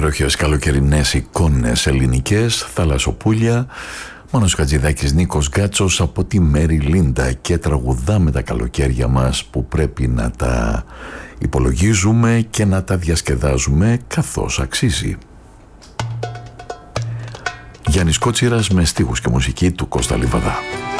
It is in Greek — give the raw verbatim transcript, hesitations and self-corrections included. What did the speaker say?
Υπέροχες καλοκαιρινές εικόνες ελληνικές, θαλασσοπούλια. Μάνος Χατζηδάκης, Νίκος Γκάτσος από τη Μέρη Λίντα και τραγουδάμε τα καλοκαίρια μας που πρέπει να τα υπολογίζουμε και να τα διασκεδάζουμε καθώς αξίζει. Γιάννης Κότσιρας με στίχους και μουσική του Κώστα Λιβαδά.